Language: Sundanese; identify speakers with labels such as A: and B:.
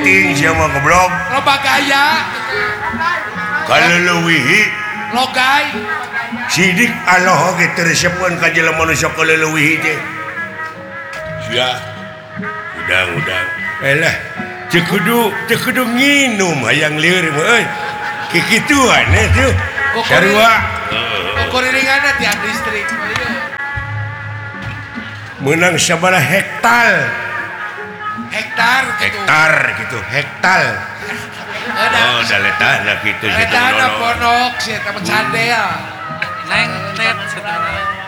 A: penting siapa goblok.
B: Loba gaya.
A: Kalau leuwih
B: Logai.
A: sidik Allah ge teu resepkeun ka jelema manusia kalau leuwih teh. Sia. Udang. Elah, teu kudu nginum hayang lieur mah euy. Kikituan tuh. Sarua.
B: Ukur iringanna tiap listrik.
A: Menang sabaraha hektar gitu hektar oh daletana gitu
B: Eta pondok si eta mencandel.
C: Lengtet